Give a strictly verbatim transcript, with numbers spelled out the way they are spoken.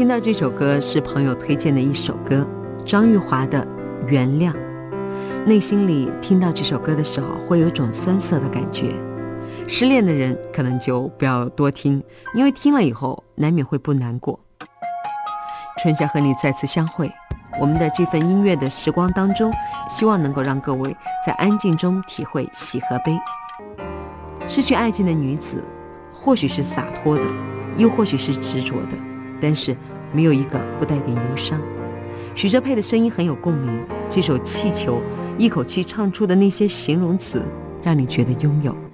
听到这首歌是朋友推荐的一首歌，张玉华的《原谅》。内心里听到这首歌的时候，会有一种酸涩的感觉。失恋的人可能就不要多听，因为听了以后难免会不难过。春夏和你再次相会，我们的这份音乐的时光当中，希望能够让各位在安静中体会喜和悲。失去爱情的女子，或许是洒脱的，又或许是执着的，但是没有一个不带点忧伤。许哲佩的声音很有共鸣，这首气球一口气唱出的那些形容词，让你觉得拥有。